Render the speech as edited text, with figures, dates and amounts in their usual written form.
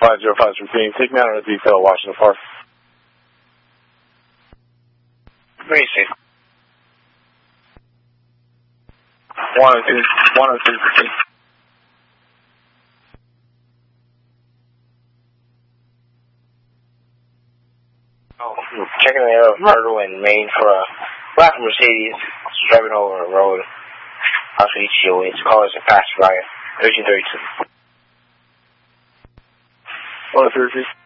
5005, repeating, take me out of the detail, Washington Park. Where is it? 102. Oh, checking the area of Myrtle and Maine for a black Mercedes driving over a road. House HCO. Its call is a passerby. 1332. 132.